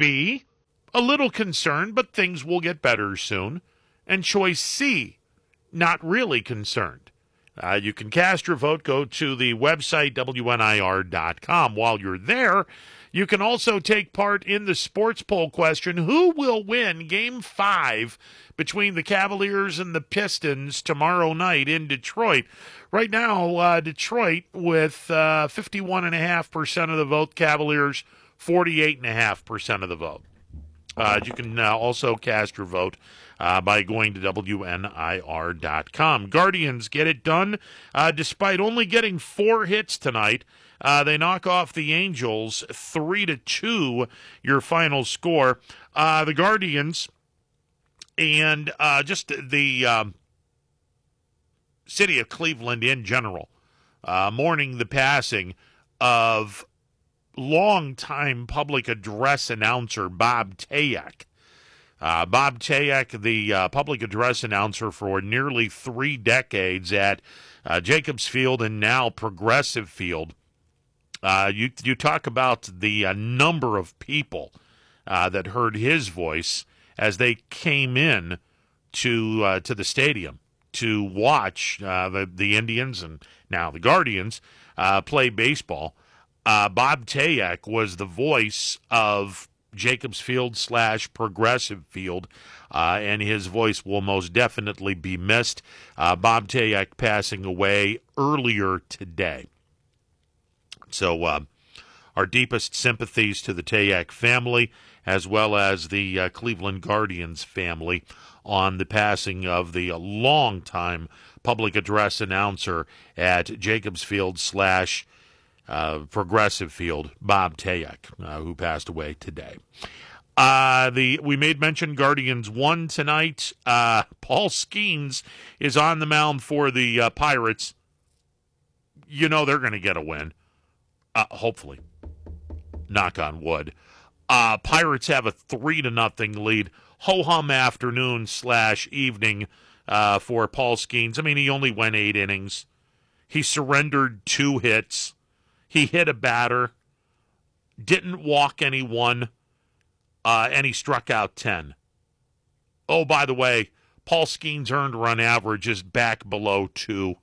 B, a little concerned, but things will get better soon. And choice C, not really concerned. You can cast your vote. Go to the website, WNIR.com. While you're there, you can also take part in the sports poll question. Who will win Game 5 between the Cavaliers and the Pistons tomorrow night in Detroit? Right now, Detroit with 51.5% of the vote, Cavaliers 48.5% of the vote. You can also cast your vote by going to WNIR.com. Guardians get it done despite only getting 4 hits tonight. They knock off the Angels 3-2, your final score. The Guardians and just the city of Cleveland in general mourning the passing of longtime public address announcer Bob Tayek. Bob Tayek, the public address announcer for nearly 3 decades at Jacobs Field and now Progressive Field. You talk about the number of people that heard his voice as they came in to the stadium to watch the Indians and now the Guardians play baseball. Bob Tayek was the voice of Jacobs Field / Progressive Field, and his voice will most definitely be missed. Bob Tayek passing away earlier today. So our deepest sympathies to the Tayek family as well as the Cleveland Guardians family on the passing of the longtime public address announcer at Jacobs Field / Progressive Field, Bob Tayek, who passed away today. We made mention Guardians won tonight. Paul Skeens is on the mound for the Pirates. You know they're going to get a win. Hopefully. Knock on wood. Pirates have a 3-0 lead. Ho-hum afternoon / evening for Paul Skeens. I mean, he only went 8 innings. He surrendered 2 hits. He hit a batter, didn't walk anyone, and he struck out 10. Oh, by the way, Paul Skeens' earned run average is back below 2.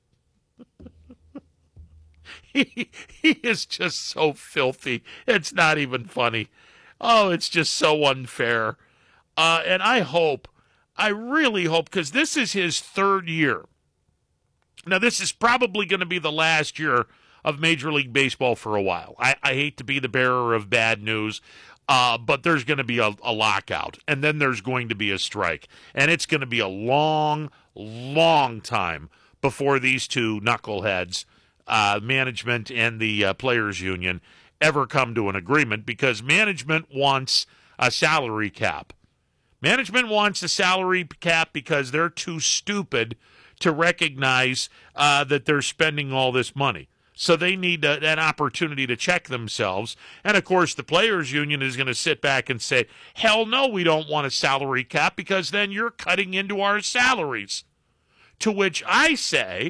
He is just so filthy. It's not even funny. Oh, it's just so unfair. And I really hope, because this is his 3rd year. Now, this is probably going to be the last year of Major League Baseball for a while. I hate to be the bearer of bad news, but there's going to be a lockout, and then there's going to be a strike. And it's going to be a long, long time before these two knuckleheads, management and the players' union, ever come to an agreement, because management wants a salary cap. Management wants a salary cap because they're too stupid to recognize that they're spending all this money. So they need an opportunity to check themselves. And, of course, the players' union is going to sit back and say, hell no, we don't want a salary cap because then you're cutting into our salaries. To which I say,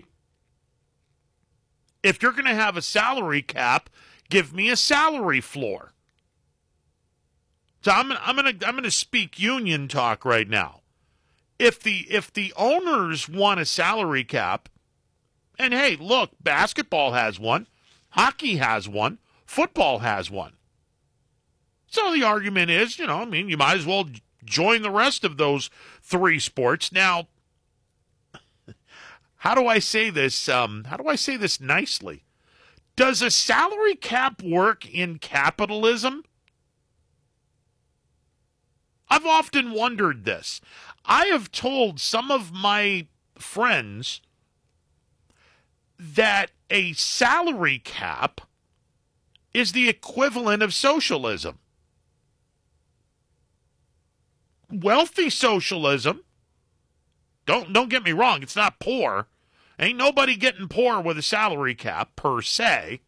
if you're going to have a salary cap, give me a salary floor. So I'm going to speak union talk right now. If the owners want a salary cap, and hey, look, basketball has one, hockey has one, football has one. So the argument is, you might as well join the rest of those 3 sports. Now, how do I say this? Nicely? Does a salary cap work in capitalism? I've often wondered this. I have told some of my friends that a salary cap is the equivalent of socialism. Wealthy socialism, don't get me wrong, it's not poor. Ain't nobody getting poor with a salary cap, per se.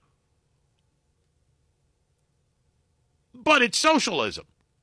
But it's socialism.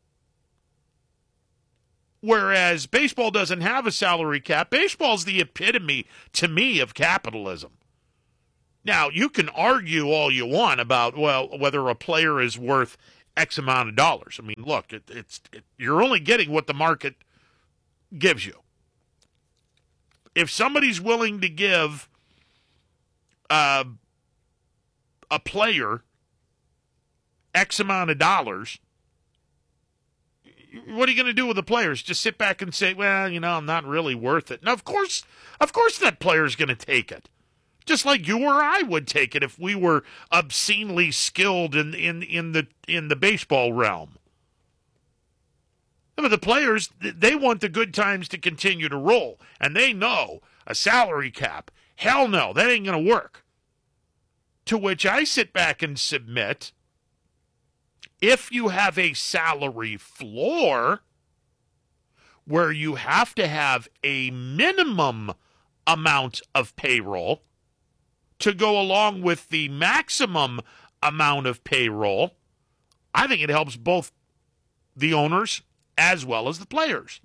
Whereas baseball doesn't have a salary cap. Baseball's the epitome, to me, of capitalism. Now, you can argue all you want about, well, whether a player is worth X amount of dollars. I mean, look, you're only getting what the market gives you. If somebody's willing to give a player X amount of dollars, what are you going to do with the players? Just sit back and say, well, I'm not really worth it. Now, of course that player's going to take it. Just like you or I would take it if we were obscenely skilled in the baseball realm. But the players, they want the good times to continue to roll, and they know a salary cap, hell no, that ain't going to work. To which I sit back and submit, if you have a salary floor where you have to have a minimum amount of payroll to go along with the maximum amount of payroll, I think it helps both the owners as well as the players.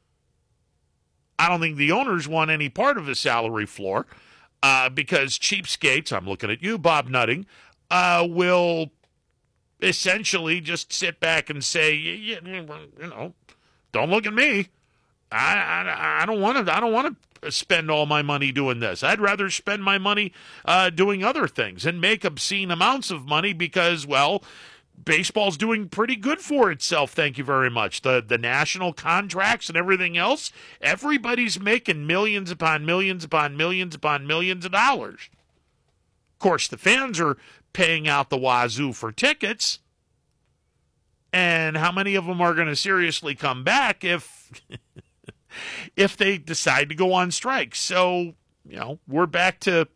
I don't think the owners want any part of the salary floor because cheapskates, I'm looking at you, Bob Nutting, will essentially just sit back and say, don't look at me. I don't want to spend all my money doing this. I'd rather spend my money doing other things and make obscene amounts of money because, well, baseball's doing pretty good for itself, thank you very much. The national contracts and everything else, everybody's making millions upon millions upon millions upon millions of dollars. Of course, the fans are paying out the wazoo for tickets. And how many of them are going to seriously come back if if they decide to go on strike? So, we're back to,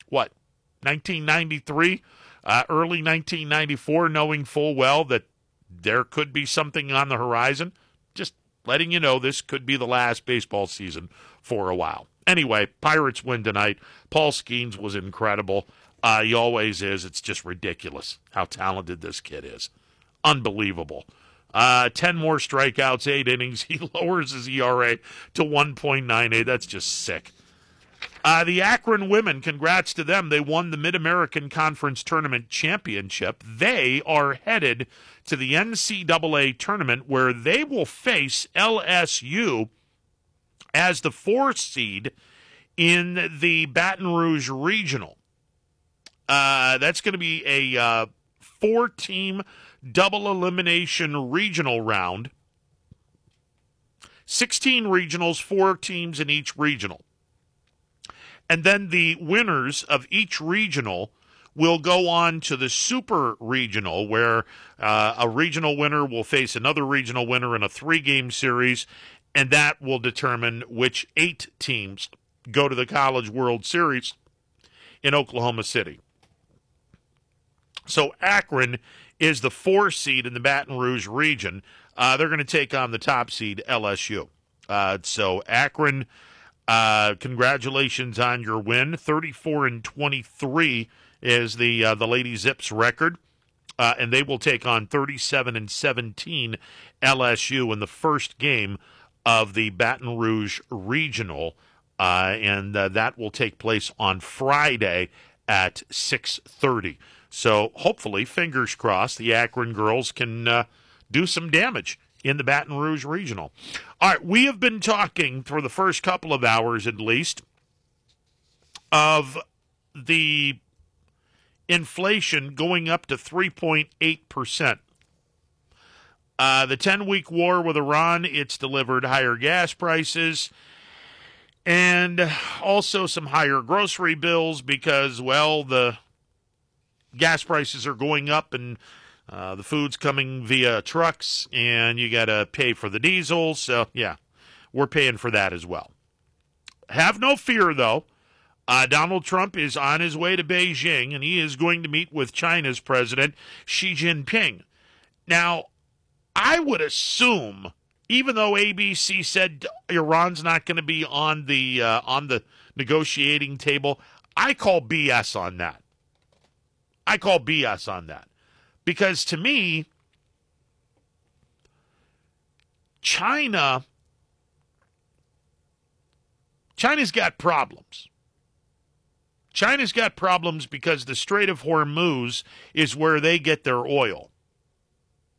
1993? Early 1994, knowing full well that there could be something on the horizon. Just letting you know this could be the last baseball season for a while. Anyway, Pirates win tonight. Paul Skeens was incredible. He always is. It's just ridiculous how talented this kid is. Unbelievable. 10 more strikeouts, 8 innings. He lowers his ERA to 1.98. That's just sick. The Akron women, congrats to them. They won the Mid-American Conference Tournament Championship. They are headed to the NCAA tournament where they will face LSU as the 4th seed in the Baton Rouge Regional. That's going to be a 4-team double elimination regional round. 16 regionals, 4 teams in each regional. And then the winners of each regional will go on to the super regional, where a regional winner will face another regional winner in a 3-game series, and that will determine which 8 teams go to the College World Series in Oklahoma City. So Akron is the 4 seed in the Baton Rouge region. They're going to take on the top seed, LSU. So Akron, congratulations on your win. 34-23 is the Lady Zips record, and they will take on 37-17 LSU in the first game of the Baton Rouge Regional, and that will take place on Friday at 6:30. So hopefully, fingers crossed, the Akron girls can do some damage in the Baton Rouge Regional. All right, we have been talking for the first couple of hours at least of the inflation going up to 3.8%. The 10-week war with Iran, it's delivered higher gas prices and also some higher grocery bills because, well, the gas prices are going up and the food's coming via trucks, and you got to pay for the diesel. So, yeah, we're paying for that as well. Have no fear, though. Donald Trump is on his way to Beijing, and he is going to meet with China's president, Xi Jinping. Now, I would assume, even though ABC said Iran's not going to be on the negotiating table, I call BS on that. Because to me, China's got problems. China's got problems because the Strait of Hormuz is where they get their oil.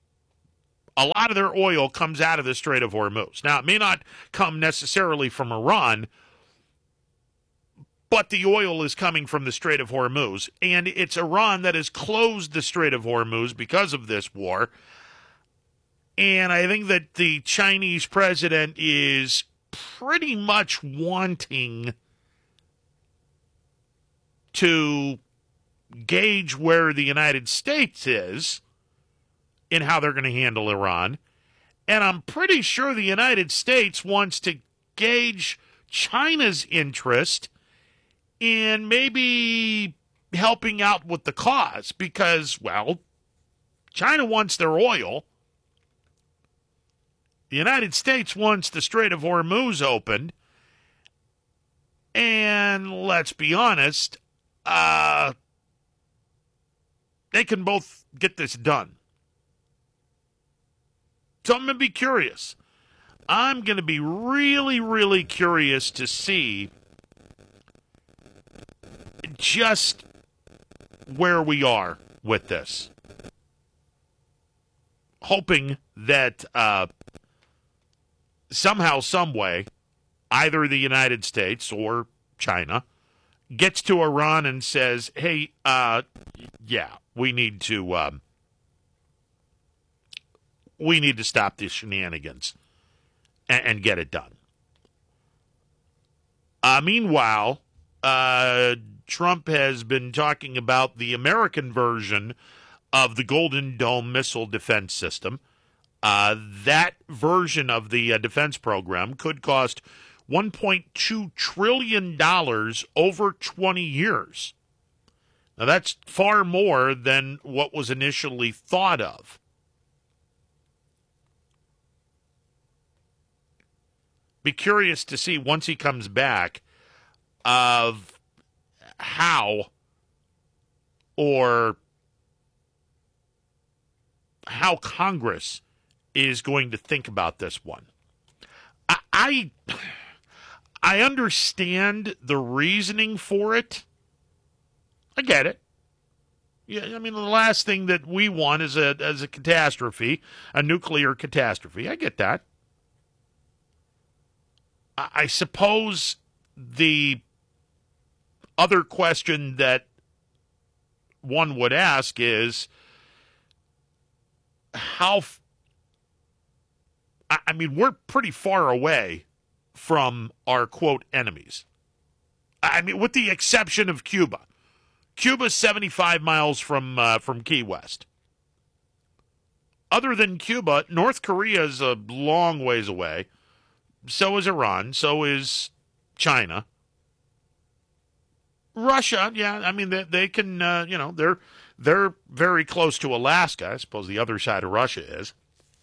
a lot of their oil comes out of the Strait of Hormuz. Now, it may not come necessarily from Iran, but the oil is coming from the Strait of Hormuz, and it's Iran that has closed the Strait of Hormuz because of this war. And I think that the Chinese president is pretty much wanting to gauge where the United States is in how they're going to handle Iran. And I'm pretty sure the United States wants to gauge China's interest in maybe helping out with the cause because, well, China wants their oil. The United States wants the Strait of Hormuz opened. And let's be honest, they can both get this done. So I'm going to be curious. I'm going to be really, really curious to see just where we are with this. Hoping that somehow, some way, either the United States or China gets to Iran and says, hey, yeah, we need to stop these shenanigans and get it done. Meanwhile, Trump has been talking about the American version of the Golden Dome missile defense system. That version of the defense program could cost $1.2 trillion over 20 years. Now, that's far more than what was initially thought of. Be curious to see, once he comes back, of how Congress is going to think about this one. I understand the reasoning for it. I get it. Yeah, I mean, the last thing that we want is a catastrophe, a nuclear catastrophe. I get that. I suppose the other question that one would ask is I mean, we're pretty far away from our, quote, enemies. I mean, with the exception of Cuba. Cuba's 75 miles from Key West. Other than Cuba, North Korea is a long ways away. So is Iran. So is China. Russia, yeah, I mean, they can, they're very close to Alaska. I suppose the other side of Russia is.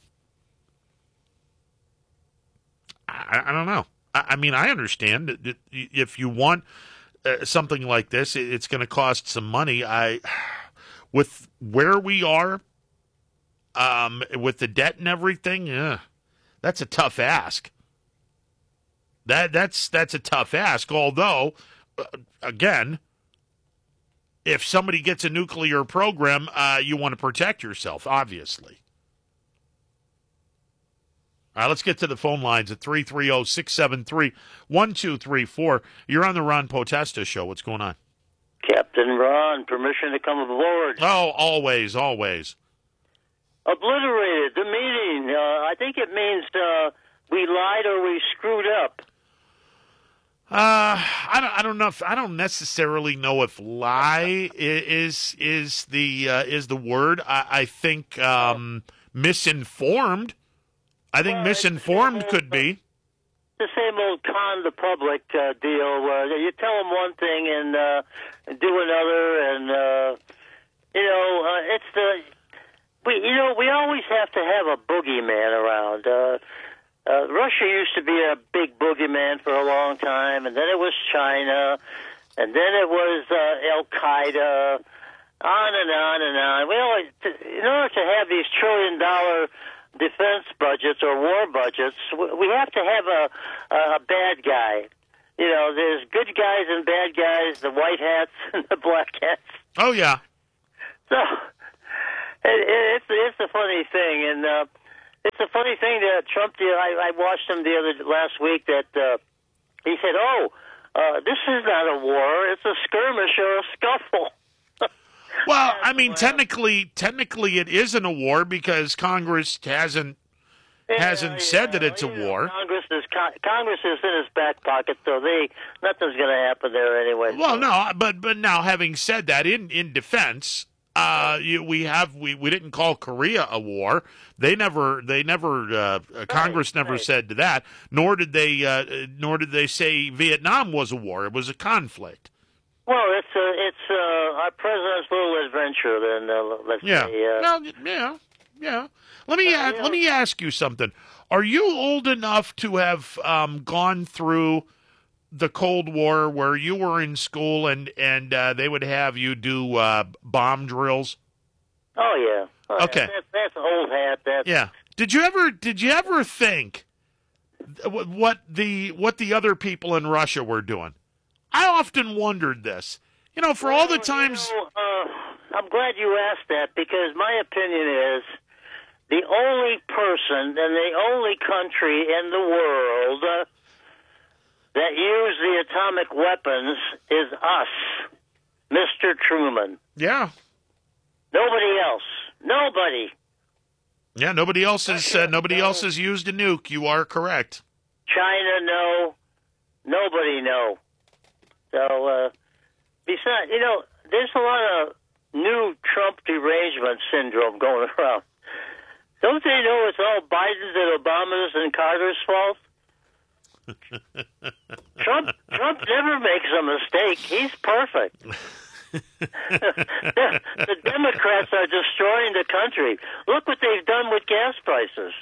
I don't know. I mean, I understand that if you want something like this, it's going to cost some money. With where we are, with the debt and everything, that's a tough ask. That's a tough ask. Although, again, if somebody gets a nuclear program, you want to protect yourself, obviously. All right, let's get to the phone lines at 330-673-1234. You're on the Ron Potesta Show. What's going on? Captain Ron, permission to come aboard. Oh, always, always. Obliterated, the meaning. I think it means we lied or we screwed up. I don't know. I don't necessarily know if lie is the word. I think misinformed. I think misinformed could be. The same old con the public deal where you tell them one thing and do another, and it's we always have to have a boogeyman around. Russia used to be a big boogeyman for a long time, and then it was China, and then it was Al Qaeda, on and on and on. We always, in order to have these $1 trillion defense budgets or war budgets, we have to have a bad guy. There's good guys and bad guys, the white hats and the black hats. Oh, yeah. So it's a funny thing, and It's a funny thing that Trump did. I watched him last week that he said, this is not a war. It's a skirmish or a scuffle. Well, I mean, technically it isn't a war because Congress hasn't said that it's a war. Congress is in his back pocket, so nothing's going to happen there anyway. Well, no, but now having said that, in defense, we didn't call Korea a war. Congress never said that. Nor did they say Vietnam was a war. It was a conflict. Well, it's our president's little adventure. Then let's say. Yeah. Let me ask you something. Are you old enough to have gone through the Cold War where you were in school and they would have you do bomb drills? Oh yeah. Okay. That's old hat. Yeah. Did you ever think what the other people in Russia were doing? I often wondered this. For all the times. I'm glad you asked that because my opinion is the only person and the only country in the world that use the atomic weapons is us, Mr. Truman. Yeah. Nobody else. Nobody. Yeah, nobody else has used a nuke. You are correct. China, no. Nobody, no. So, besides, there's a lot of new Trump derangement syndrome going around. Don't they know it's all Biden's and Obama's and Carter's fault? Trump never makes a mistake. He's perfect. The Democrats are destroying the country. Look what they've done with gas prices.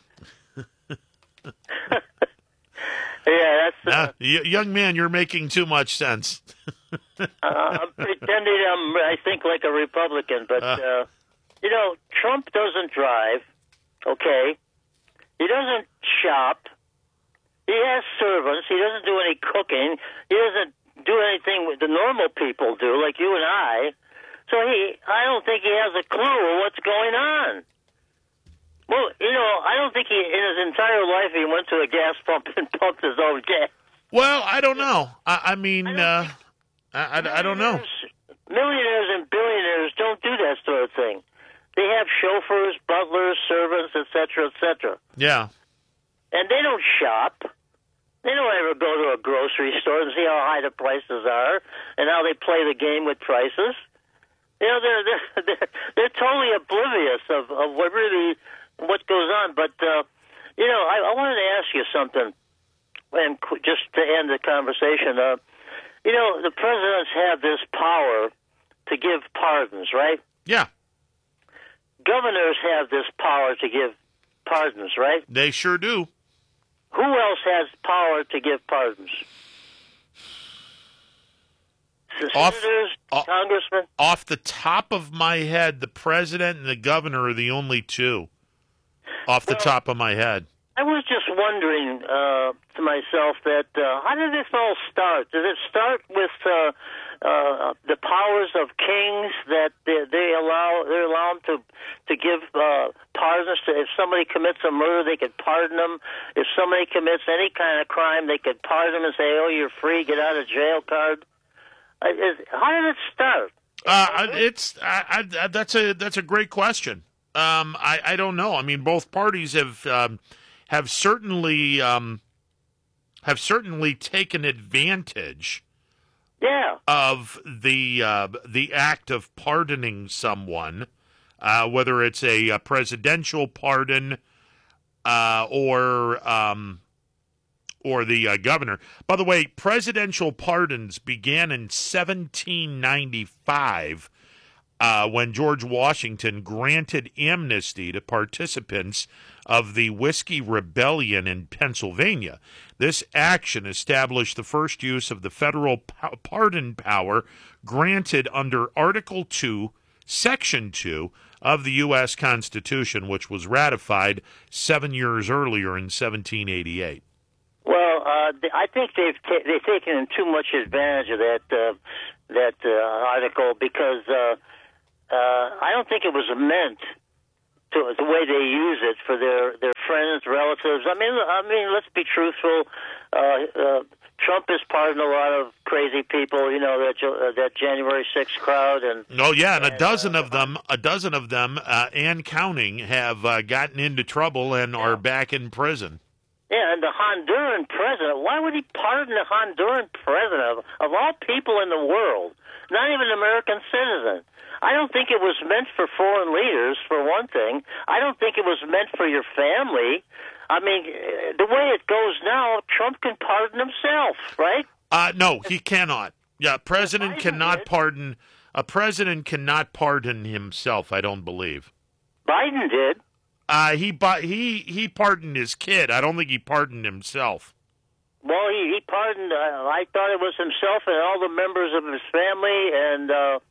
Yeah, that's young man. You're making too much sense. I'm pretending I think like a Republican, but Trump doesn't drive. Okay, he doesn't shop. He has servants. He doesn't do any cooking. He doesn't do anything the normal people do, like you and I. So I don't think he has a clue of what's going on. Well, I don't think in his entire life he went to a gas pump and pumped his own gas. Well, I don't know. I mean, I don't know. Millionaires and billionaires don't do that sort of thing. They have chauffeurs, butlers, servants, etc., etc. Yeah. And they don't shop. They don't ever go to a grocery store and see how high the prices are and how they play the game with prices. They're totally oblivious of what goes on. But I wanted to ask you something, and just to end the conversation. The presidents have this power to give pardons, right? Yeah. Governors have this power to give pardons, right? They sure do. Who else has power to give pardons? Senators, congressmen? Off the top of my head, the president and the governor are the only two. Off the top of my head. I was just wondering to myself that how did this all start? Did it start with the powers of kings that they allow them to give pardons to? If somebody commits a murder, they could pardon them. If somebody commits any kind of crime, they could pardon them and say, "Oh, you're free, get out of jail card." How did it start? That's a great question. I don't know. I mean, both parties have certainly taken advantage of the act of pardoning someone, whether it's a presidential pardon or the governor. By the way, presidential pardons began in 1795 when George Washington granted amnesty to participants of the Whiskey Rebellion in Pennsylvania. This action established the first use of the federal pardon power granted under Article 2, Section 2 of the U.S. Constitution, which was ratified 7 years earlier in 1788. Well, I think they've taken too much advantage of that article because I don't think it was meant to the way they use it for their friends, relatives. I mean, let's be truthful. Trump has pardoned a lot of crazy people. You know, that January 6th crowd, and a dozen of them, and counting, have gotten into trouble and are back in prison. Yeah, and the Honduran president. Why would he pardon the Honduran president of all people in the world? Not even an American citizen. I don't think it was meant for foreign leaders, for one thing. I don't think it was meant for your family. I mean, the way it goes now, Trump can pardon himself, right? No, he cannot. Yeah, president cannot pardon. A president cannot pardon himself, I don't believe. Biden did. He pardoned his kid. I don't think he pardoned himself. Well, he pardoned. I thought it was himself and all the members of his family, and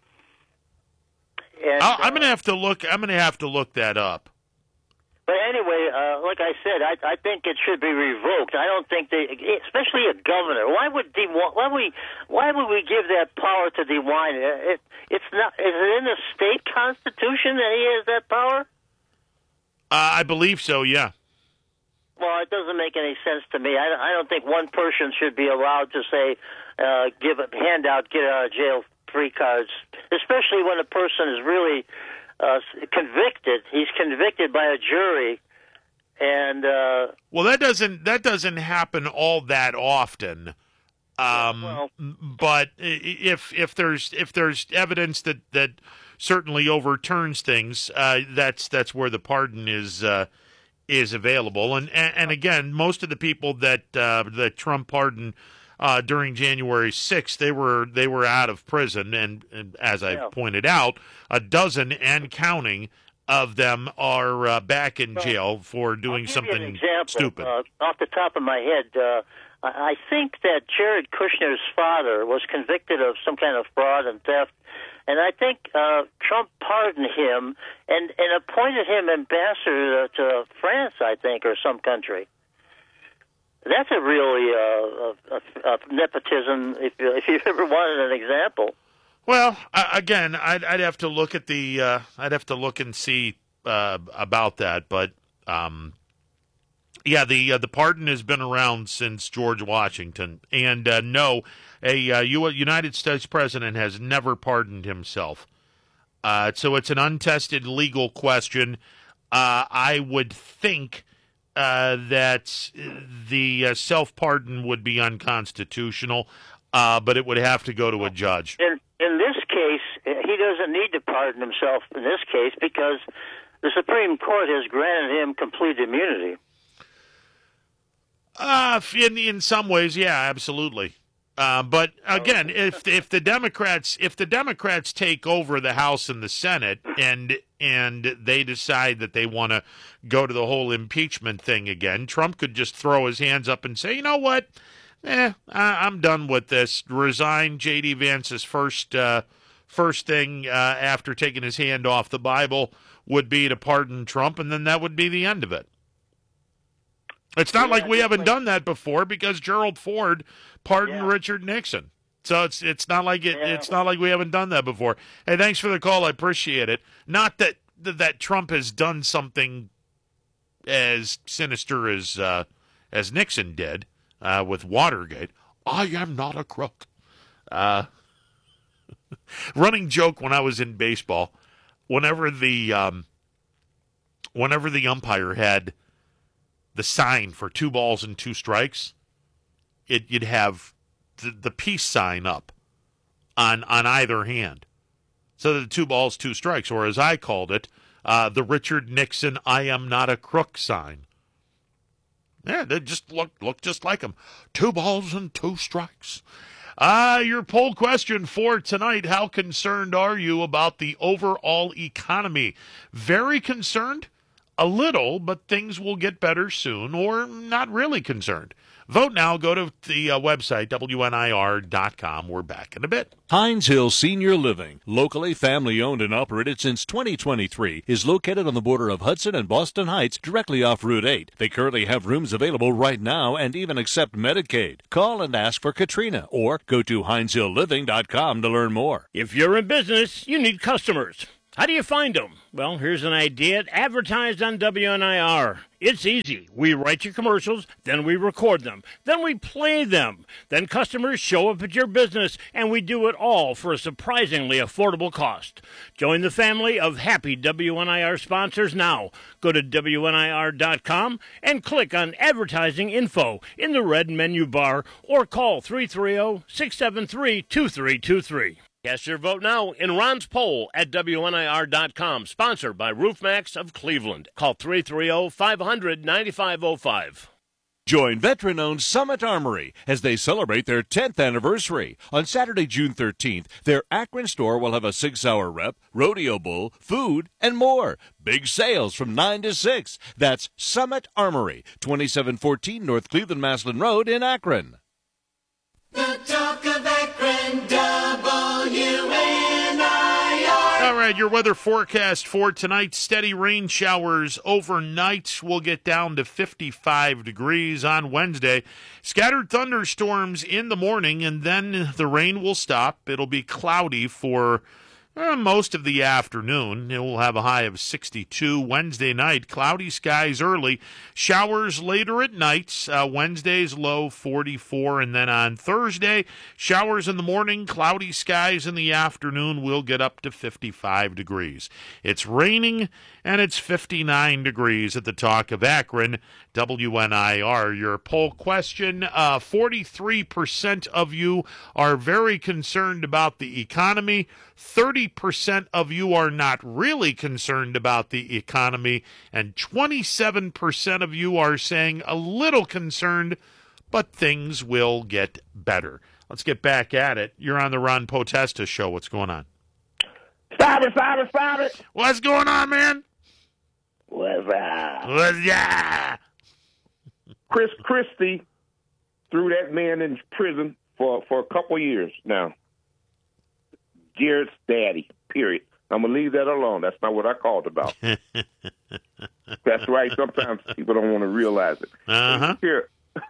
I'm gonna have to look. I'm gonna have to look that up. But anyway, like I said, I think it should be revoked. I don't think especially a governor. Why would we give that power to DeWine? It's not. Is it in the state constitution that he has that power? I believe so. Yeah. Well, it doesn't make any sense to me. I don't think one person should be allowed to say, hand out get out of jail free cards, especially when a person is really convicted. He's convicted by a jury, and well, that doesn't happen all that often. But if there's evidence that certainly overturns things, that's where the pardon is available. And again, most of the people that Trump pardoned during January 6th, they were out of prison, and as I pointed out, a dozen and counting of them are back in jail for doing something stupid. Off the top of my head, I think that Jared Kushner's father was convicted of some kind of fraud and theft, and I think Trump pardoned him and appointed him ambassador to France, I think, or some country. That's a really nepotism. If you ever wanted an example. Well, again, I'd have to look at I'd have to look and see about that, but yeah, the pardon has been around since George Washington, and no, a United States president has never pardoned himself. So it's an untested legal question. I would think that the self-pardon would be unconstitutional, but it would have to go to a judge. In this case, he doesn't need to pardon himself in this case because the Supreme Court has granted him complete immunity. In some ways, yeah, absolutely. But again, if the Democrats take over the House and the Senate and they decide that they want to go to the whole impeachment thing again, Trump could just throw his hands up and say, you know what, I'm done with this. Resign. J.D. Vance's first thing after taking his hand off the Bible would be to pardon Trump, and then that would be the end of it. It's not like we haven't done that before because Gerald Ford pardoned Richard Nixon. So it's not like it's not like we haven't done that before. Hey, thanks for the call. I appreciate it. Not that Trump has done something as sinister as Nixon did with Watergate. I am not a crook. Running joke when I was in baseball, whenever the umpire had the sign for 2 balls and 2 strikes, you'd have the peace sign up on either hand. So the 2 balls, 2 strikes, or as I called it, the Richard Nixon I am not a crook sign. Yeah, they just look just like him. 2 balls and 2 strikes. Your poll question for tonight, how concerned are you about the overall economy? Very concerned? A little, but things will get better soon, or not really concerned. Vote now. Go to the website, WNIR.com. We're back in a bit. Hines Hill Senior Living, locally family-owned and operated since 2023, is located on the border of Hudson and Boston Heights, directly off Route 8. They currently have rooms available right now and even accept Medicaid. Call and ask for Katrina, or go to HinesHillLiving.com to learn more. If you're in business, you need customers. How do you find them? Well, here's an idea. Advertise on WNIR. It's easy. We write your commercials, then we record them, then we play them. Then customers show up at your business, and we do it all for a surprisingly affordable cost. Join the family of happy WNIR sponsors now. Go to WNIR.com and click on Advertising Info in the red menu bar or call 330-673-2323. Cast your vote now in Ron's poll at WNIR.com, sponsored by RoofMax of Cleveland. Call 330-500-9505. Join veteran-owned Summit Armory as they celebrate their 10th anniversary. On Saturday, June 13th, their Akron store will have a 6-hour rep, rodeo bull, food, and more. Big sales from 9 to 6. That's Summit Armory, 2714 North Cleveland-Maslin Road in Akron. The talk of Akron, WNIR. All right, your weather forecast for tonight: steady rain showers overnight. Will get down to 55 degrees on Wednesday. Scattered thunderstorms in the morning, and then the rain will stop. It'll be cloudy for most of the afternoon. It will have a high of 62. Wednesday night, cloudy skies early, showers later at night. Wednesday's low 44, and then on Thursday, showers in the morning, cloudy skies in the afternoon. Will get up to 55 degrees. It's raining, and it's 59 degrees at the Talk of Akron. WNIR. Your poll question: 43% of you are very concerned about the economy. 30% of you are not really concerned about the economy, and 27% of you are saying a little concerned, but things will get better. Let's get back at it. You're on the Ron Potesta Show. What's going on? Stop it, stop it, stop it. What's going on, man? What's up? Yeah. Chris Christie threw that man in prison for a couple of years now. Garrett's daddy, period. I'm going to leave that alone. That's not what I called about. That's right. Sometimes people don't want to realize it. Uh-huh. Hey,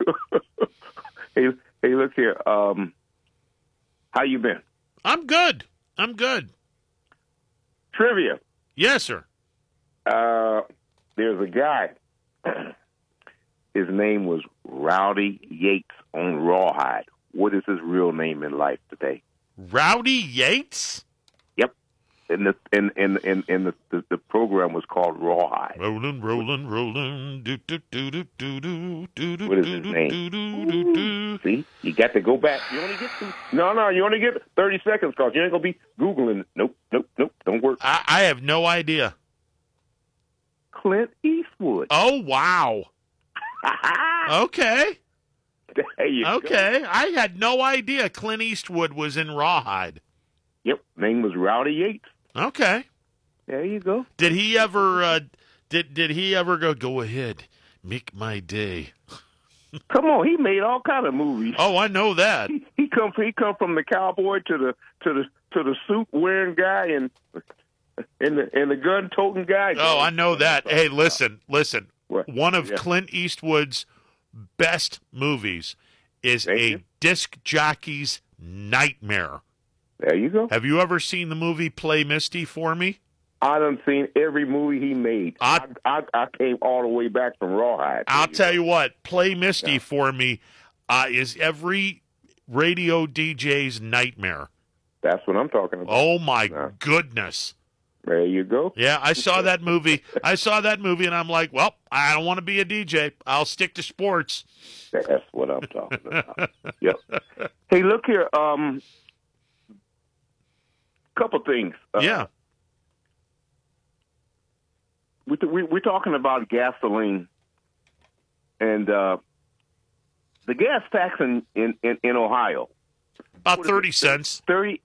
look here. How you been? I'm good. Trivia. Yes, sir. There's a guy. His name was Rowdy Yates on Rawhide. What is his real name in life today? Rowdy Yates? Yep. And the program was called Rawhide. Rolling. Do, do, do, do, do, do, do, What is his name? See? You got to go back. You only get you only get 30 seconds because you ain't going to be Googling. Nope. Don't work. I have no idea. Clint Eastwood. Oh, wow. Okay. There you go. Okay. I had no idea Clint Eastwood was in Rawhide. Yep. Name was Rowdy Yates. Okay. There you go. Did he ever did he ever go ahead, make my day? Come on, he made all kind of movies. Oh, I know that. He come from the cowboy to the suit wearing guy and the gun toting guy. Oh, I know that. Hey, listen. What? One of Yeah. Clint Eastwood's best movies is Thank A you. Disc Jockey's Nightmare. There you go. Have you ever seen the movie Play Misty for Me? I done seen every movie he made. I came all the way back from Rawhide. I'll tell you what, Play Misty for Me is every radio DJ's nightmare. That's what I'm talking about. Oh, my goodness. There you go. Yeah, I saw that movie. And I'm like, well, I don't want to be a DJ. I'll stick to sports. That's what I'm talking about. Yep. Hey, look here. Couple things. Yeah. We're talking about gasoline, and the gas tax in Ohio. About 30 cents.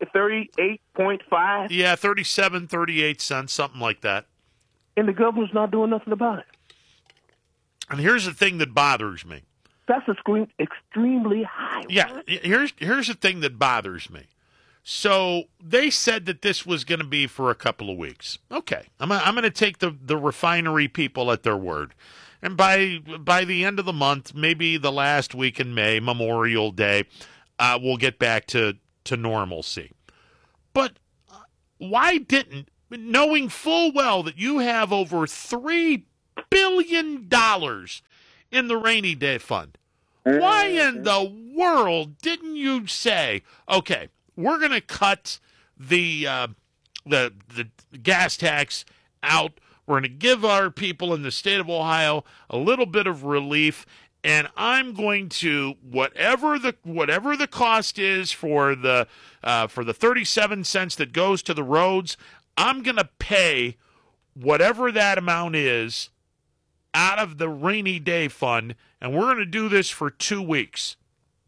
38.5? Yeah, 37, 38 cents, something like that. And the governor's not doing nothing about it. And here's the thing that bothers me. That's extremely high. Yeah, here's the thing that bothers me. So they said that this was going to be for a couple of weeks. Okay, I'm going to take the refinery people at their word. And by the end of the month, maybe the last week in May, Memorial Day, we'll get back to normalcy. But why didn't knowing full well that you have over $3 billion in the rainy day fund. Why in the world didn't you say, okay, we're going to cut the gas tax out. We're going to give our people in the state of Ohio a little bit of relief, and I'm going to whatever the cost is for the 37 cents that goes to the roads, I'm going to pay whatever that amount is out of the rainy day fund, and we're going to do this for 2 weeks.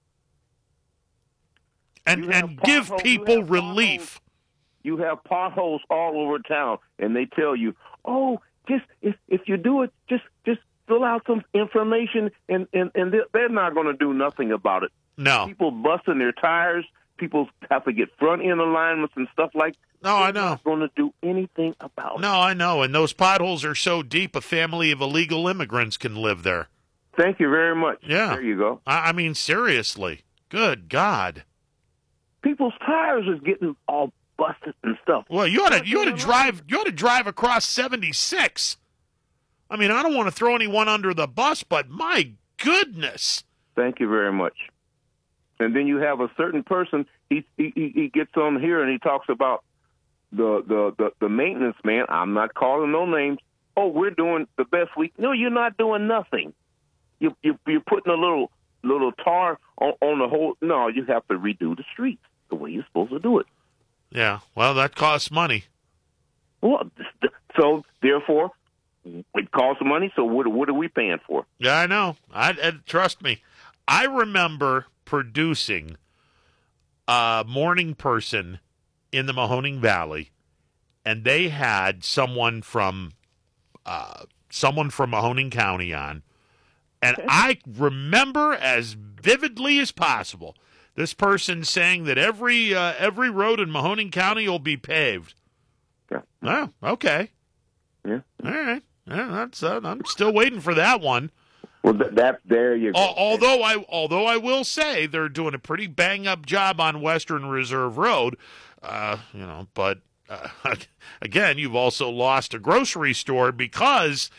And give people relief. You have potholes all over town, and they tell you, "Oh, just if you do it, just fill out some information," and they're not going to do nothing about it. No. People busting their tires. People have to get front end alignments and stuff like that. No, I know. They're not going to do anything about it. No, I know. And those potholes are so deep, a family of illegal immigrants can live there. Thank you very much. Yeah. There you go. I mean, seriously. Good God. People's tires is getting all busted and stuff. Well, you ought to drive across 76. I mean, I don't want to throw anyone under the bus, but my goodness. Thank you very much. And then you have a certain person. He gets on here and he talks about the maintenance man. I'm not calling no names. Oh, we're doing the best we. No, you're not doing nothing. You're putting a little tar on the whole. No, you have to redo the streets the way you're supposed to do it. Yeah, well, that costs money. Well, so therefore, it costs money. So what are we paying for? Yeah, I know. Trust me. I remember producing a morning person in the Mahoning Valley, and they had someone from Mahoning County on, and I remember as vividly as possible this person saying that every road in Mahoning County will be paved. Yeah. Oh, okay. Yeah. All right. Yeah, I'm still waiting for that one. Well, there you go. Although I will say they're doing a pretty bang up job on Western Reserve Road, but again, you've also lost a grocery store because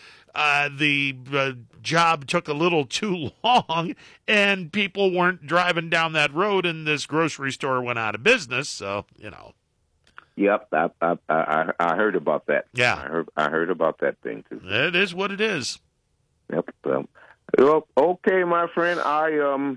the job took a little too long and people weren't driving down that road, and this grocery store went out of business. So Yep, I heard about that. Yeah, I heard about that thing too. It is what it is. Yep. Well, okay, my friend. I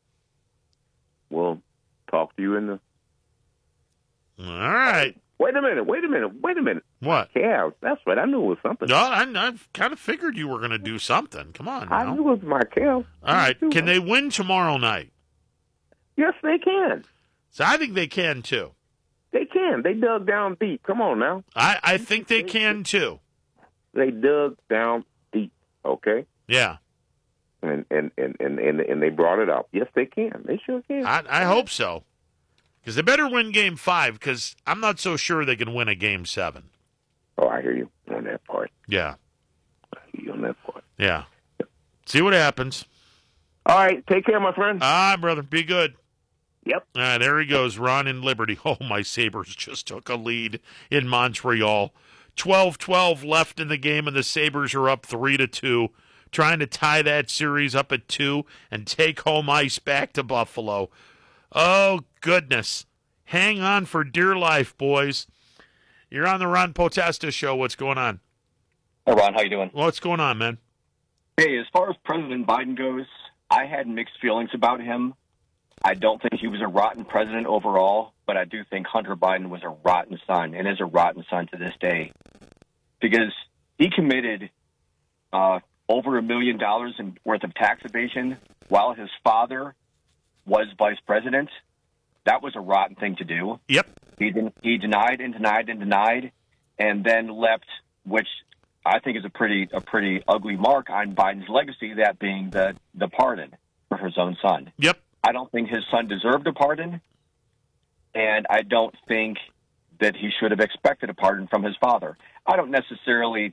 will talk to you in the. All right. Wait a minute. What? Calves. That's right. I knew it was something. No, I kind of figured you were going to do something. Come on now. I knew it was my calves. All right. Can they win tomorrow night? Yes, they can. So I think they can too. They can. They dug down deep. Come on now. I think they can too. They dug down deep. Okay. Yeah. And they brought it up. Yes, they can. They sure can. I hope so. Because they better win Game 5, because I'm not so sure they can win a Game 7. Oh, I hear you on that part. Yeah. I hear you on that part. Yeah. See what happens. All right. Take care, my friend. All right, brother. Be good. Yep. All right, there he goes, Ron in Liberty. Oh, my Sabres just took a lead in Montreal. 12-12 left in the game, and the Sabres are up 3-2, trying to tie that series up at 2 and take home ice back to Buffalo. Oh, goodness. Hang on for dear life, boys. You're on the Ron Potesta Show. What's going on? Hey, Ron, how you doing? What's going on, man? Hey, as far as President Biden goes, I had mixed feelings about him. I don't think he was a rotten president overall, but I do think Hunter Biden was a rotten son and is a rotten son to this day, because he committed over $1 million worth of tax evasion while his father was vice president. That was a rotten thing to do. Yep. He denied and denied and denied, and then left, which I think is a pretty ugly mark on Biden's legacy, that being the pardon for his own son. Yep. I don't think his son deserved a pardon, and I don't think that he should have expected a pardon from his father. I don't necessarily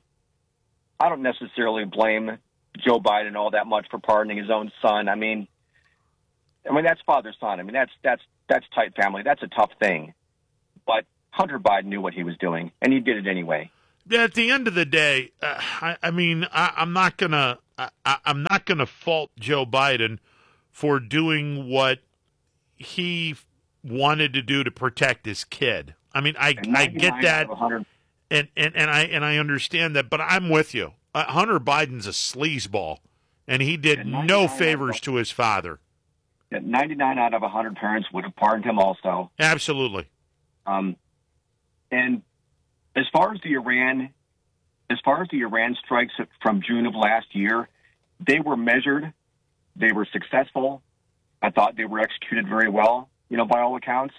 blame Joe Biden all that much for pardoning his own son. I mean that's father-son. I mean, that's tight family. That's a tough thing. But Hunter Biden knew what he was doing, and he did it anyway. At the end of the day, I'm not gonna fault Joe Biden for doing what he wanted to do to protect his kid. I mean, I get that, and I understand that, but I'm with you. Hunter Biden's a sleazeball, and he did no favors to his father. 99 out of 100 parents would have pardoned him also. Absolutely. And as far as the Iran strikes from June of last year, they were measured, they were successful. I thought they were executed very well, by all accounts.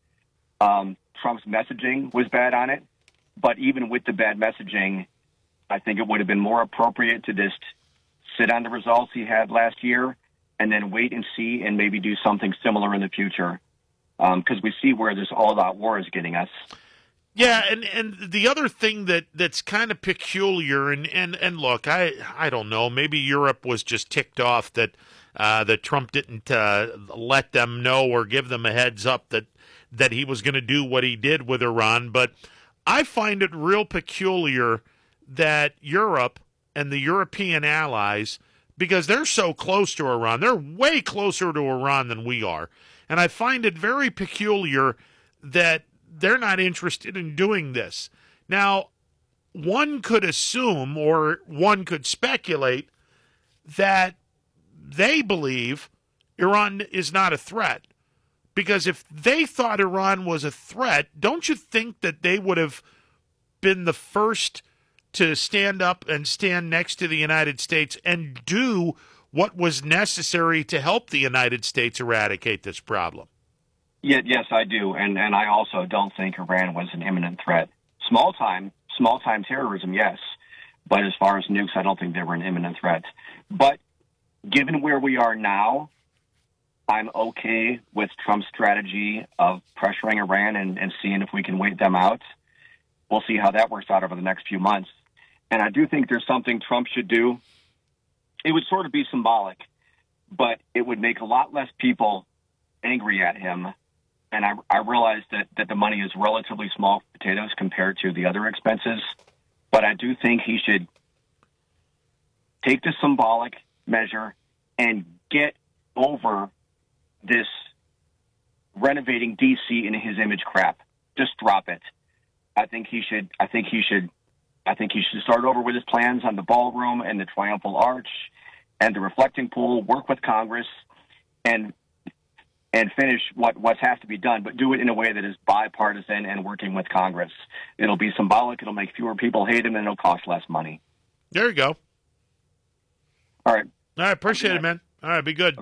Trump's messaging was bad on it, but even with the bad messaging, I think it would have been more appropriate to just sit on the results he had last year and then wait and see and maybe do something similar in the future, because we see where this all-out war is getting us. Yeah, and the other thing that's kind of peculiar, and look, I don't know, maybe Europe was just ticked off that Trump didn't let them know or give them a heads up that he was going to do what he did with Iran, but I find it real peculiar that Europe and the European allies, because they're so close to Iran, they're way closer to Iran than we are, and I find it very peculiar that they're not interested in doing this. Now, one could assume or one could speculate that they believe Iran is not a threat. Because if they thought Iran was a threat, don't you think that they would have been the first to stand up and stand next to the United States and do what was necessary to help the United States eradicate this problem? Yes, I do, and I also don't think Iran was an imminent threat. Small time terrorism, yes, but as far as nukes, I don't think they were an imminent threat. But given where we are now, I'm okay with Trump's strategy of pressuring Iran and seeing if we can wait them out. We'll see how that works out over the next few months. And I do think there's something Trump should do. It would sort of be symbolic, but it would make a lot less people angry at him. And I realize that the money is relatively small potatoes compared to the other expenses, but I do think he should take the symbolic measure and get over this renovating D.C. in his image crap. Just drop it. I think he should start over with his plans on the ballroom and the triumphal arch and the reflecting pool, work with Congress, and finish what has to be done, but do it in a way that is bipartisan and working with Congress. It'll be symbolic. It'll make fewer people hate him, and it'll cost less money. There you go. All right. All right, appreciate it, man. All right, be good.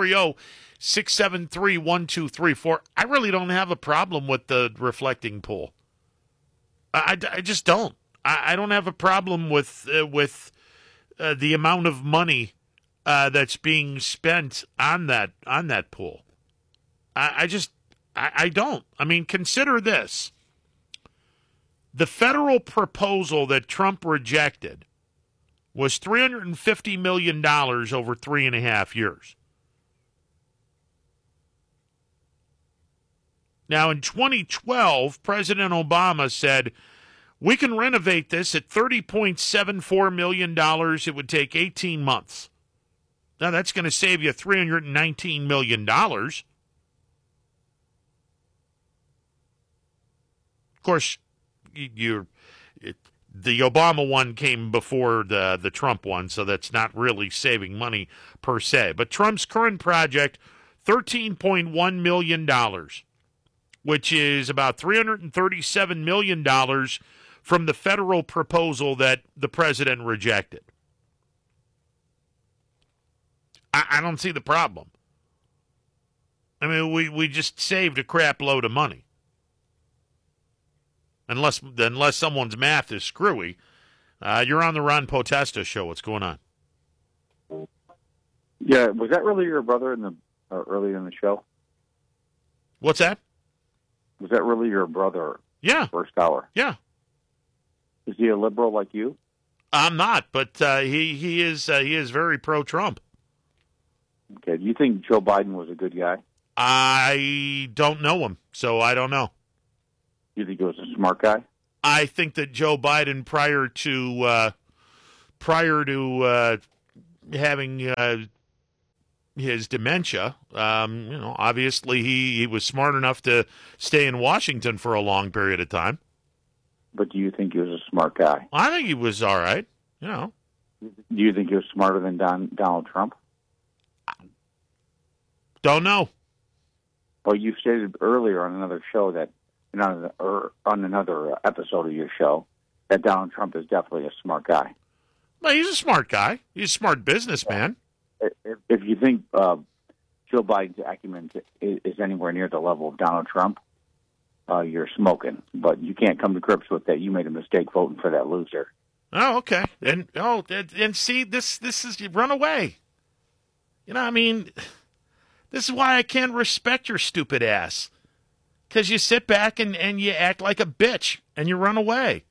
330-673-1234. I really don't have a problem with the reflecting pool. I just don't. I don't have a problem with the amount of money that's being spent on that pool. I don't. I mean, consider this. The federal proposal that Trump rejected was $350 million over 3.5 years. Now, in 2012, President Obama said, we can renovate this at $30.74 million. It would take 18 months. Now, that's going to save you $319 million. Of course, the Obama one came before the Trump one, so that's not really saving money per se. But Trump's current project, $13.1 million, which is about $337 million from the federal proposal that the president rejected. I don't see the problem. I mean, we just saved a crap load of money. Unless someone's math is screwy. You're on the Ron Potesta show. What's going on? Yeah, was that really your brother in the early in the show? What's that? Was that really your brother? Yeah. First hour. Yeah. Is he a liberal like you? I'm not, but he is very pro-Trump. Okay. Do you think Joe Biden was a good guy? I don't know him, so I don't know. You think he was a smart guy? I think that Joe Biden, prior to having his dementia, obviously he was smart enough to stay in Washington for a long period of time. But do you think he was a smart guy? I think he was all right. Do you think he was smarter than Donald Trump? Don't know. Well, you stated earlier on another show that, on another episode of your show, that Donald Trump is definitely a smart guy. Well, he's a smart guy. He's a smart businessman. If you think Joe Biden's acumen is anywhere near the level of Donald Trump, you're smoking. But you can't come to grips with that. You made a mistake voting for that loser. Oh, okay. And see, this is you run away. This is why I can't respect your stupid ass. Because you sit back and you act like a bitch and you run away.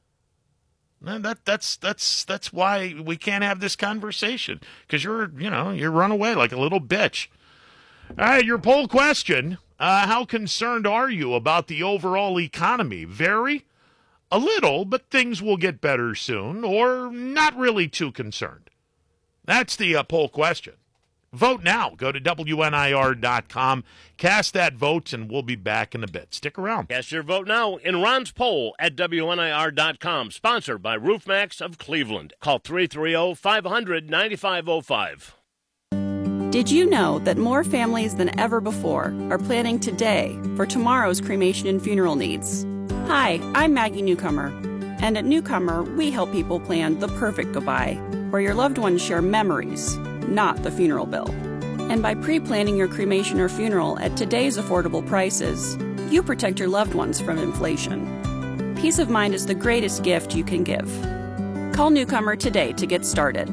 That's why we can't have this conversation. Because you run away like a little bitch. All right, your poll question. How concerned are you about the overall economy? Very? A little, but things will get better soon, or not really too concerned? That's the poll question. Vote now. Go to WNIR.com. Cast that vote, and we'll be back in a bit. Stick around. Cast your vote now in Ron's poll at WNIR.com. Sponsored by RoofMax of Cleveland. Call 330-500-9505. Did you know that more families than ever before are planning today for tomorrow's cremation and funeral needs? Hi, I'm Maggie Newcomer. And at Newcomer, we help people plan the perfect goodbye, where your loved ones share memories, not the funeral bill. And by pre-planning your cremation or funeral at today's affordable prices, you protect your loved ones from inflation. Peace of mind is the greatest gift you can give. Call Newcomer today to get started.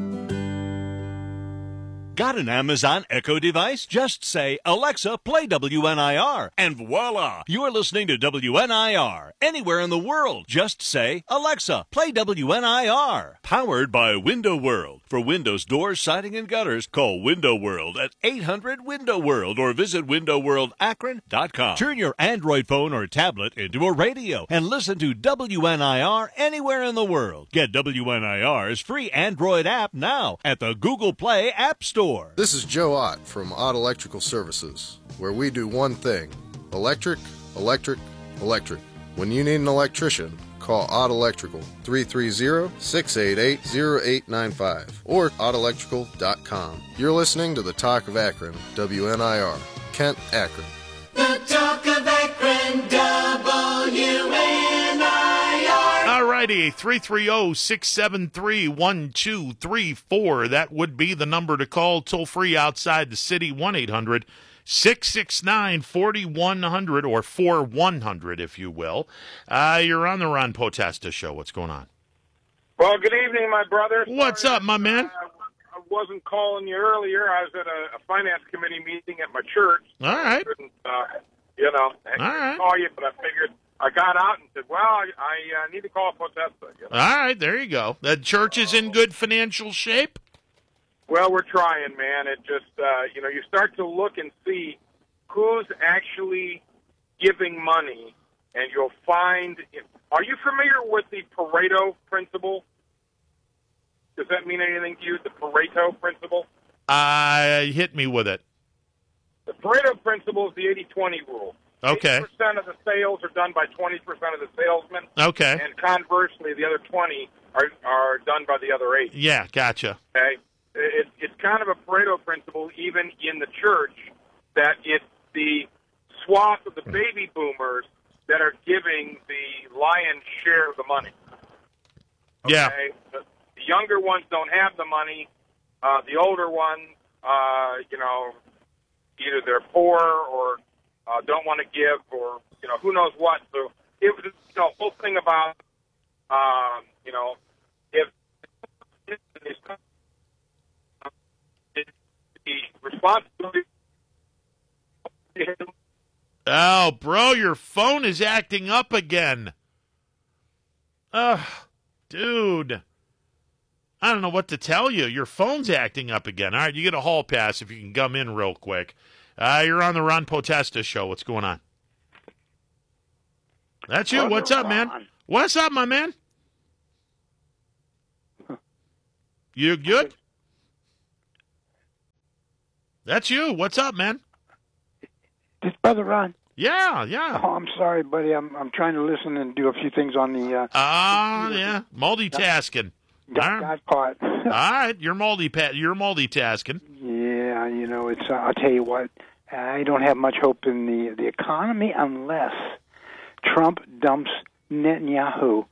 Got an Amazon Echo device? Just say, Alexa, play WNIR, and voila! You're listening to WNIR. Anywhere in the world, just say, Alexa, play WNIR. Powered by Window World. For windows, doors, siding, and gutters, call Window World at 800-WINDOW-WORLD or visit windowworldakron.com. Turn your Android phone or tablet into a radio and listen to WNIR anywhere in the world. Get WNIR's free Android app now at the Google Play App Store. This is Joe Ott from Ott Electrical Services, where we do one thing: electric, electric, electric. When you need an electrician, call Ott Electrical, 330-688-0895, or ottelectrical.com. You're listening to the Talk of Akron, WNIR, Kent, Akron. The Talk of Akron, WNIR. All righty, 330-673-1234. That would be the number to call. Toll free outside the city, 1-800-669-4100 or 4100, if you will. You're on the Ron Potesta Show. What's going on? Well, good evening, my brother. What's up, my man? I wasn't calling you earlier. I was at a finance committee meeting at my church. All right. I right. call you, but I figured I got out and said, well, I need to call Potesta. All right, there you go. The church is in good financial shape? Well, we're trying, man. It just, you start to look and see who's actually giving money, and you'll find. Are you familiar with the Pareto principle? Does that mean anything to you, the Pareto principle? Hit me with it. The Pareto principle is the 80-20 rule. Okay. 80% of the sales are done by 20% of the salesmen. Okay. And conversely, the other 20 are done by the other 8. Yeah, gotcha. Okay. It's kind of a Pareto principle, even in the church, that it's the swath of the baby boomers that are giving the lion's share of the money. Okay? Yeah. The younger ones don't have the money. The older ones, either they're poor or don't want to give, or who knows what. So it was the whole thing about if the responsibility. Oh, bro, your phone is acting up again. Ugh, dude. I don't know what to tell you. Your phone's acting up again. All right, you get a hall pass if you can come in real quick. You're on the Ron Potesta Show. What's going on? That's you. What's up, man? What's up, my man? You good? That's you. What's up, man? This Brother Ron. Yeah, yeah. Oh, I'm sorry, buddy. I'm trying to listen and do a few things on the. Yeah, multitasking. Got caught. All right, you're multitasking. Yeah, you know, it's. I'll tell you what. I don't have much hope in the economy unless Trump dumps Netanyahu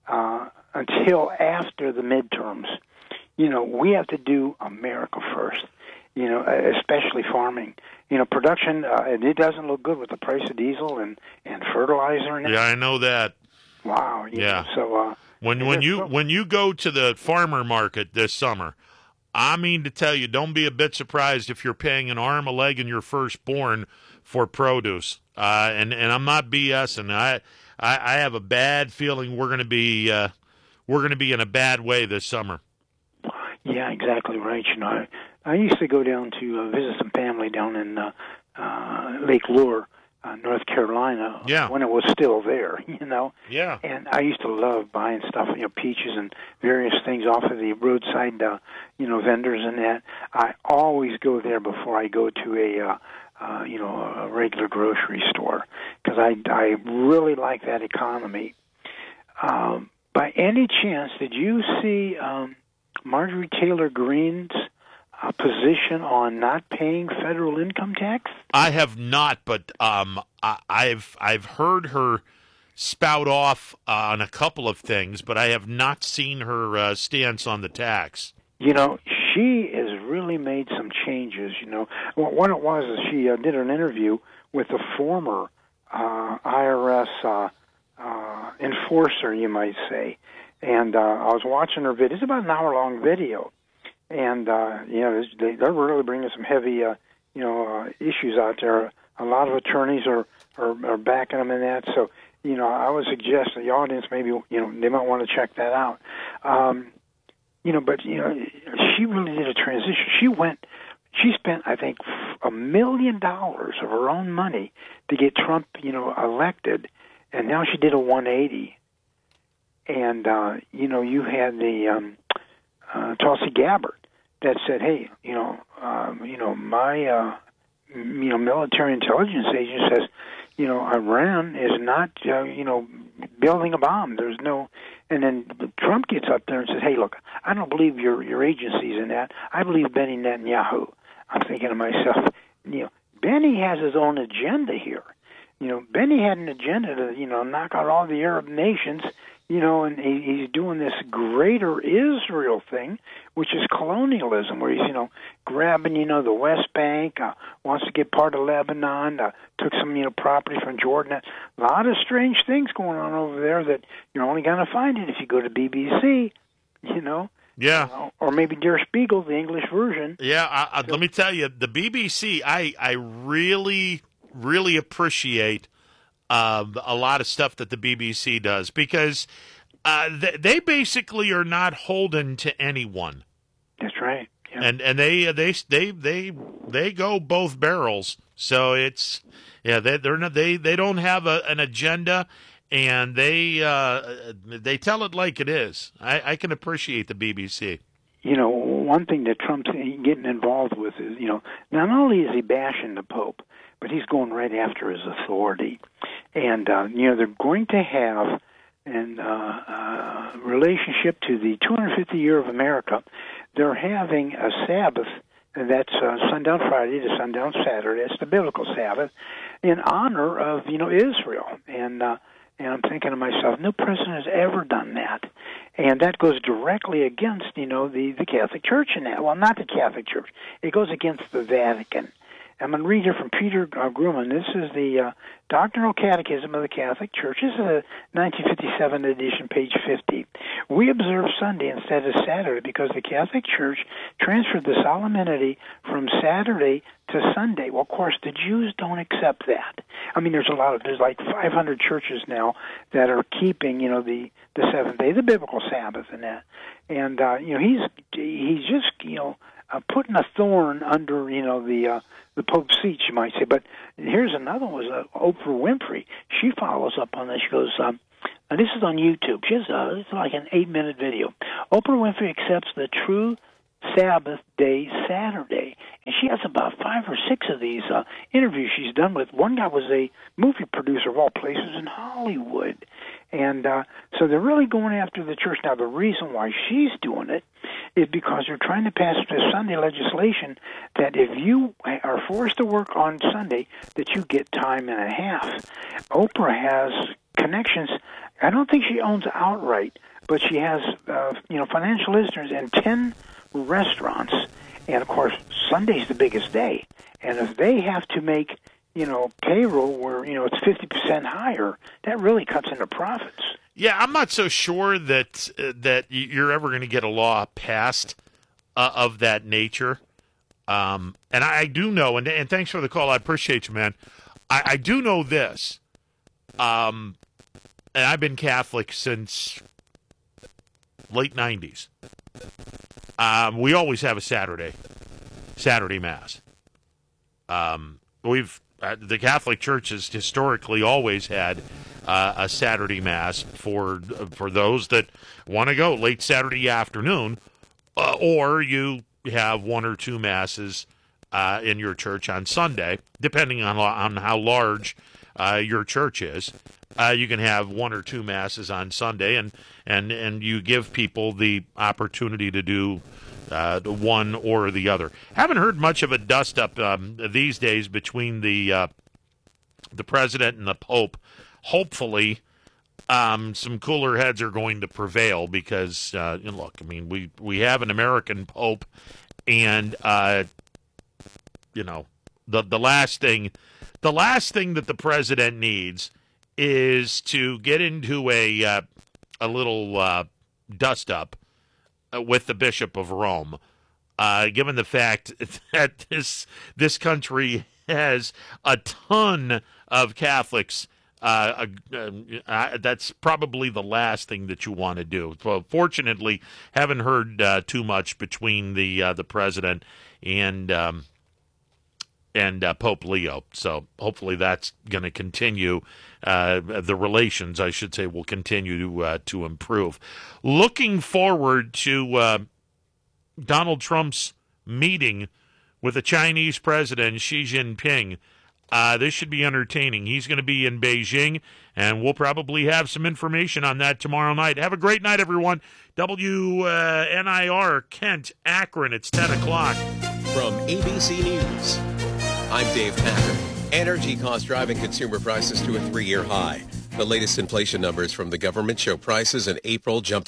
until after the midterms. You know, we have to do America first. You know, especially farming. You know, production, it doesn't look good with the price of diesel and fertilizer. And yeah, I know that. Wow. Yeah. So when you go to the farmer market this summer, I mean to tell you, don't be a bit surprised if you're paying an arm, a leg, and your firstborn for produce. And I'm not BSing. I have a bad feeling we're going to be in a bad way this summer. Yeah, exactly right. You know, I used to go down to visit some family down in Lake Lure, North Carolina, when it was still there, you know. Yeah. And I used to love buying stuff, you know, peaches and various things off of the roadside, you know, vendors and that. I always go there before I go to a regular grocery store because I really like that economy. By any chance, did you see Marjorie Taylor Greene's position on not paying federal income tax? I have not, but I've heard her spout off on a couple of things, but I have not seen her stance on the tax. You know, she has really made some changes. You know, what it was is she did an interview with a former IRS enforcer, you might say, and I was watching her video. It's about an hour-long video. And, you know, they're really bringing some heavy, issues out there. A lot of attorneys are backing them in that. So, you know, I would suggest the audience maybe, you know, they might want to check that out. But, you know, she really did a transition. She spent, I think, $1 million of her own money to get Trump, you know, elected. And now she did a 180. And, you know, you had the Tulsi Gabbard that said, "Hey, my military intelligence agent says, you know, Iran is not, building a bomb. There's no." And then Trump gets up there and says, "Hey, look, I don't believe your agencies in that. I believe Benny Netanyahu." I'm thinking to myself, you know, Benny has his own agenda here. You know, Benny had an agenda to, you know, knock out all the Arab nations. You know, and he's doing this greater Israel thing, which is colonialism, where he's, you know, grabbing, you know, the West Bank, wants to get part of Lebanon, took some, you know, property from Jordan. A lot of strange things going on over there that you're only going to find it if you go to BBC, you know. Yeah. Or maybe Der Spiegel, the English version. Yeah, let me tell you, the BBC, I really, really appreciate a lot of stuff that the BBC does because they basically are not holden to anyone. That's right. Yeah. And they go both barrels. So it's they don't have an agenda, and they tell it like it is. I can appreciate the BBC. You know, one thing that Trump's getting involved with is, you know, not only is he bashing the Pope, but he's going right after his authority. And, you know, they're going to have a relationship to the 250th year of America. They're having a Sabbath, and that's sundown Friday to sundown Saturday. It's the biblical Sabbath in honor of, you know, Israel. And I'm thinking to myself, no president has ever done that. And that goes directly against, you know, the Catholic Church in that. Well, not the Catholic Church. It goes against the Vatican. I'm going to read here from Peter Grumman. This is the Doctrinal Catechism of the Catholic Church. This is a 1957 edition, page 50. We observe Sunday instead of Saturday because the Catholic Church transferred the solemnity from Saturday to Sunday. Well, of course, the Jews don't accept that. I mean, there's like 500 churches now that are keeping, you know, the seventh day, the biblical Sabbath, and that. And you know, he's just, you know, putting a thorn under, the Pope's seat, you might say. But here's another one, was Oprah Winfrey. She follows up on this. She goes, and this is on YouTube. She has, it's like an 8-minute video. Oprah Winfrey accepts the true Sabbath day Saturday. And she has about 5 or 6 of these interviews she's done with. One guy was a movie producer of all places in Hollywood. And so they're really going after the church. Now, the reason why she's doing it is because they're trying to pass this Sunday legislation that if you are forced to work on Sunday, that you get time and a half. Oprah has connections. I don't think she owns outright, but she has financial listeners in 10 restaurants. And, of course, Sunday's the biggest day. And if they have to make, payroll where, it's 50% higher, that really cuts into profits. Yeah, I'm not so sure that you're ever going to get a law passed of that nature. And I do know, and thanks for the call. I appreciate you, man. I do know this. And I've been Catholic since late 90s. We always have a Saturday Mass. The Catholic Church has historically always had a Saturday Mass for those that want to go late Saturday afternoon, or you have 1 or 2 Masses in your church on Sunday, depending on how large your church is. You can have 1 or 2 Masses on Sunday, and you give people the opportunity to do the one or the other. Haven't heard much of a dust-up these days between the president and the Pope. Hopefully, some cooler heads are going to prevail because, look, I mean, we have an American Pope, and the last thing that the president needs is to get into a little dust-up with the Bishop of Rome, given the fact that this country has a ton of Catholics. That's probably the last thing that you want to do. Well, fortunately, haven't heard too much between the president and Pope Leo. So hopefully that's going to continue. The relations, I should say, will continue to improve. Looking forward to Donald Trump's meeting with the Chinese president, Xi Jinping. This should be entertaining. He's going to be in Beijing, and we'll probably have some information on that tomorrow night. Have a great night, everyone. WNIR, Kent, Akron. It's 10 o'clock. From ABC News, I'm Dave Packer. Energy costs driving consumer prices to a 3-year high. The latest inflation numbers from the government show prices in April jumped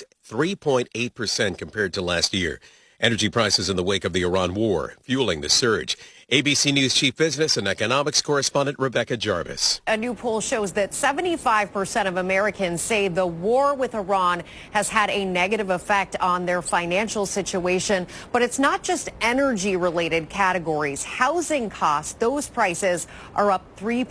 3.8% compared to last year. Energy prices in the wake of the Iran war fueling the surge. ABC News Chief Business and Economics Correspondent Rebecca Jarvis. A new poll shows that 75% of Americans say the war with Iran has had a negative effect on their financial situation. But it's not just energy-related categories. Housing costs, those prices are up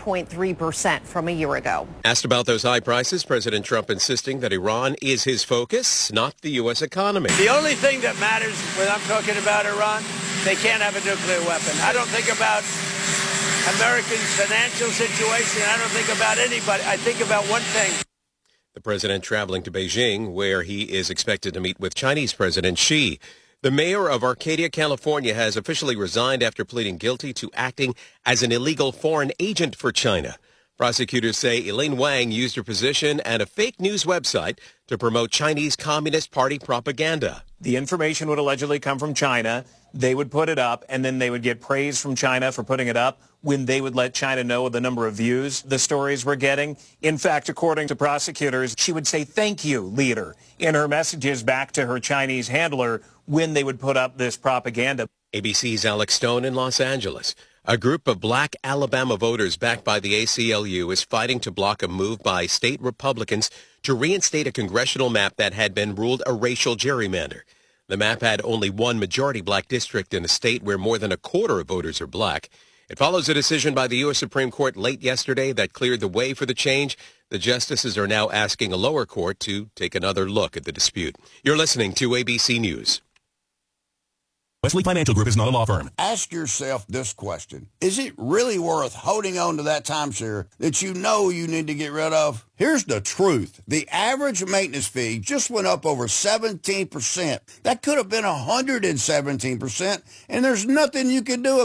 3.3% from a year ago. Asked about those high prices, President Trump insisting that Iran is his focus, not the U.S. economy. The only thing that matters when I'm talking about Iran, they can't have a nuclear weapon. I don't think about Americans' financial situation. I don't think about anybody. I think about one thing. The president traveling to Beijing, where he is expected to meet with Chinese President Xi. The mayor of Arcadia, California, has officially resigned after pleading guilty to acting as an illegal foreign agent for China. Prosecutors say Elaine Wang used her position and a fake news website to promote Chinese Communist Party propaganda. The information would allegedly come from China. They would put it up, and then they would get praise from China for putting it up when they would let China know the number of views the stories were getting. In fact, according to prosecutors, she would say, "Thank you, leader," in her messages back to her Chinese handler when they would put up this propaganda. ABC's Alex Stone in Los Angeles. A group of black Alabama voters backed by the ACLU is fighting to block a move by state Republicans to reinstate a congressional map that had been ruled a racial gerrymander. The map had only one majority black district in a state where more than a quarter of voters are black. It follows a decision by the U.S. Supreme Court late yesterday that cleared the way for the change. The justices are now asking a lower court to take another look at the dispute. You're listening to ABC News. Wesley Financial Group is not a law firm. Ask yourself this question. Is it really worth holding on to that timeshare that you know you need to get rid of? Here's the truth. The average maintenance fee just went up over 17%. That could have been 117%, and there's nothing you can do about it.